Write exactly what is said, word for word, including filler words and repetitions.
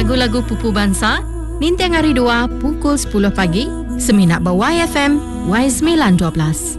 lagu-lagu Pupu Bangsa, Ninteng Hari dua pukul sepuluh pagi, Seminat Bawai F M, Y sembilan dua belas.